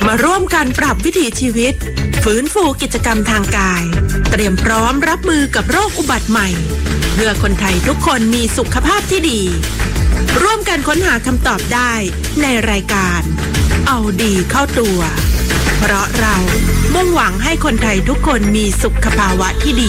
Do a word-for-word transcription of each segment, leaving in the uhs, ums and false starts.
มาร่วมกันปรับวิถีชีวิตฟื้นฟูกิจกรรมทางกายเตรียมพร้อมรับมือกับโรคอุบัติใหม่เพื่อคนไทยทุกคนมีสุขภาพที่ดีร่วมกันค้นหาคำตอบได้ในรายการเอาดีเข้าตัวเพราะเรามุ่งหวังให้คนไทยทุกคนมีสุขภาวะที่ดี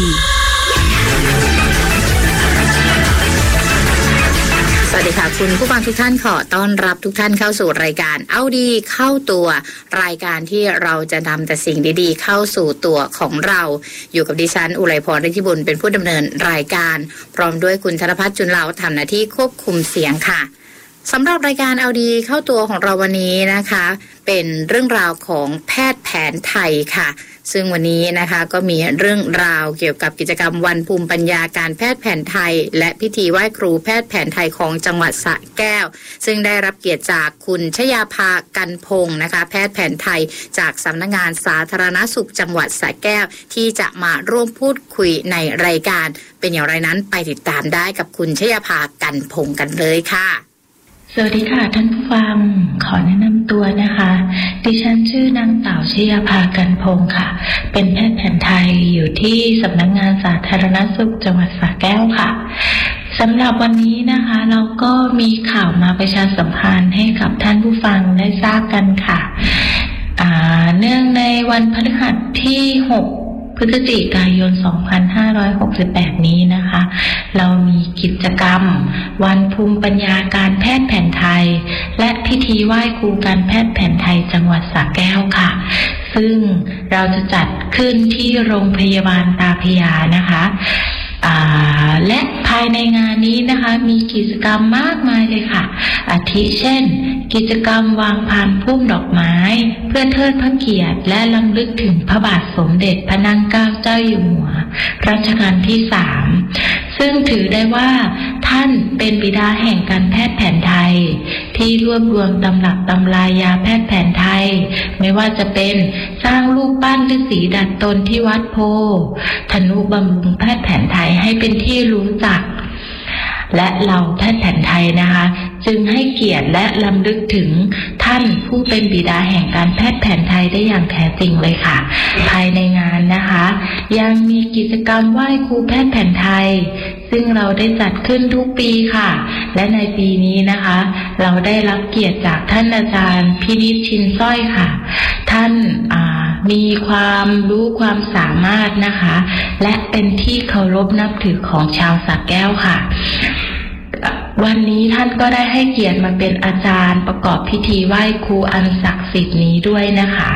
สวัสดีค่ะคุณผู้ฟังทุกท่านขอต้อนรับทุกท่านเข้าสู่รายการเอาดีเข้าตัวรายการที่เราจะนำแต่สิ่งดีๆเข้าสู่ตัวของเราอยู่กับดิฉันอุไรพรฤทธิบุญเป็นผู้ดำเนินรายการพร้อมด้วยคุณธนภัทรจุลเลาทำหน้าที่ควบคุมเสียงค่ะสำหรับรายการเอาดีเข้าตัวของเราวันนี้นะคะเป็นเรื่องราวของแพทย์แผนไทยค่ะซึ่งวันนี้นะคะก็มีเรื่องราวเกี่ยวกับกิจกรรมวันภูมิปัญญาการแพทย์แผนไทยและพิธีไหว้ครูแพทย์แผนไทยของจังหวัดสระแก้วซึ่งได้รับเกียรติจากคุณชยาภากันพงศ์นะคะแพทย์แผนไทยจากสำนักงานสาธารณสุขจังหวัดสระแก้วที่จะมาร่วมพูดคุยในรายการเป็นอย่างไรนั้นไปติดตามได้กับคุณชยาภากันพงศ์กันเลยค่ะสวัสดีค่ะท่านผู้ฟังขอแนะนำตัวนะคะดิฉันชื่อนางสาวชยาภากันพงศ์ค่ะเป็นแพทย์แผนไทยอยู่ที่สำนักงานสาธารณสุขจังหวัดสระแก้วค่ะสำหรับวันนี้นะคะเราก็มีข่าวมาประชาสัมพันธ์ให้กับท่านผู้ฟังได้ทราบกันค่ะเนื่องในวันพฤหัสที่หกพฤศจิกายนสองพันห้าร้อยหกสิบแปดนี้นะคะเรามีกิจกรรมวันภูมิปัญญาการแพทย์แผนไทยและพิธีไหว้ครูการแพทย์แผนไทยจังหวัดสระแก้วค่ะซึ่งเราจะจัดขึ้นที่โรงพยาบาลตาพระยานะคะและภายในงานนี้นะคะมีกิจกรรมมากมายเลยค่ะอาทิเช่นกิจกรรมวางพานพุ่มดอกไม้เพื่อเทิดพระเกียรติและรำลึกถึงพระบาทสมเด็จพระนางเกล้าเจ้าอยู่หัวรัชกาลที่สามซึ่งถือได้ว่าท่านเป็นบิดาแห่งการแพทย์แผนไทยที่รวบรวมตำรับตำรายาแพทย์แผนไทยไม่ว่าจะเป็นสร้างรูปปั้นฤาษีดัดตนที่วัดโพธนุบำรุงแพทย์แผนไทยให้เป็นที่รู้จักและเราแพทย์แผนไทยนะคะจึงให้เกียรติและรำลึกถึงท่านผู้เป็นบิดาแห่งการแพทย์แผนไทยได้อย่างแท้จริงเลยค่ะภายในงานนะคะยังมีกิจกรรมไหว้ครูแพทย์แผนไทยซึ่งเราได้จัดขึ้นทุกปีค่ะและในปีนี้นะคะเราได้รับเกียรติจากท่านอาจารย์พินิจชินสร้อยค่ะท่านมีความรู้ความสามารถนะคะและเป็นที่เคารพนับถือของชาวสระแก้วค่ะวันนี้ท่านก็ได้ให้เกียรติมาเป็นอาจารย์ประกอบพิธีไหว้ครูอันศักดิ์สิทธิ์นี้ด้วยนะคะ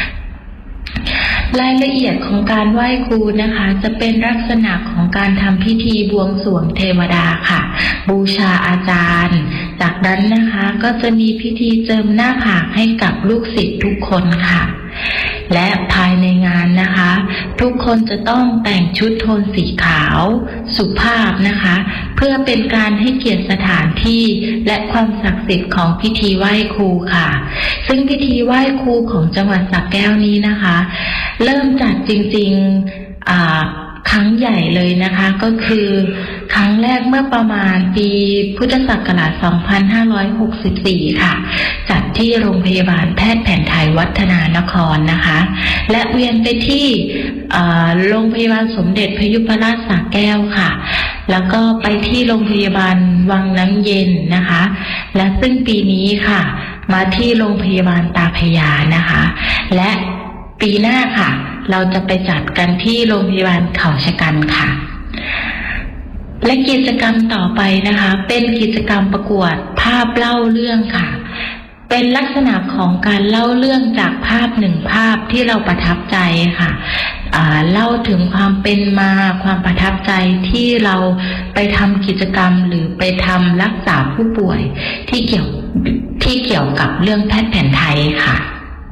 รายละเอียดของการไหว้ครูนะคะจะเป็นลักษณะของการทำพิธีบวงสรวงเทวดาค่ะบูชาอาจารย์จากนั้นนะคะก็จะมีพิธีเจิมหน้าผากให้กับลูกศิษย์ทุกคนค่ะและภายในงานนะคะทุกคนจะต้องแต่งชุดโทนสีขาวสุภาพนะคะเพื่อเป็นการให้เกียรติสถานที่และความศักดิ์สิทธิ์ของพิธีไหว้ครูค่ะซึ่งพิธีไหว้ครูของจังหวัดสระแก้วนี้นะคะเริ่มจัดจริงๆอ่าครั้งใหญ่เลยนะคะก็คือครั้งแรกเมื่อประมาณปีพุทธศักราชสองพันห้าร้อยหกสิบสี่ค่ะจัดที่โรงพยาบาลแพทย์แผนไทยวัฒนานครนะคะและเวียนไปที่โรงพยาบาลสมเด็จพระยุพราชสระแก้วค่ะแล้วก็ไปที่โรงพยาบาลวังน้ำเย็นนะคะและซึ่งปีนี้ค่ะมาที่โรงพยาบาลตาพระยานะคะและปีหน้าค่ะเราจะไปจัดกันที่โรงพยาบาลเขาชะกันค่ะและกิจกรรมต่อไปนะคะเป็นกิจกรรมประกวดภาพเล่าเรื่องค่ะเป็นลักษณะของการเล่าเรื่องจากภาพหนึ่งภาพที่เราประทับใจค่ะเล่าถึงความเป็นมาความประทับใจที่เราไปทำกิจกรรมหรือไปทำรักษาผู้ป่วยที่เกี่ยวที่เกี่ยวกับเรื่องแพทย์แผนไทยค่ะ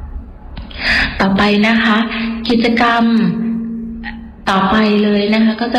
ต่อไปนะคะกิจกรรมต่อไปเลยนะคะก็จะ